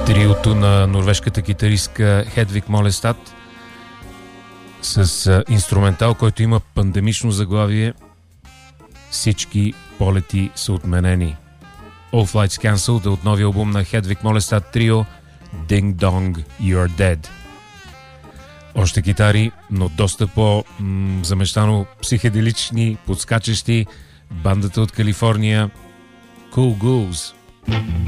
Триото на норвежката китаристка Хедвиг Молестад с инструментал, който има пандемично заглавие "Всички полети са отменени". All Flights Cancelled от новия албум на Хедвиг Молестад трио Ding Dong You're Dead. Още китари, но доста по-замещано психеделични, подскачащи, бандата от Калифорния Cool Ghouls.